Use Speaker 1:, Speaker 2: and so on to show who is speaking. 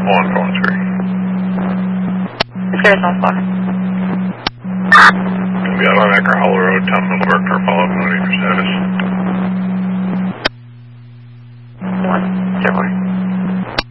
Speaker 1: 1, calling 3.
Speaker 2: It's Southbound.
Speaker 1: Gonna be out on Ecker Hollow Road, Tom Middleburg, car follow-up, noting your status.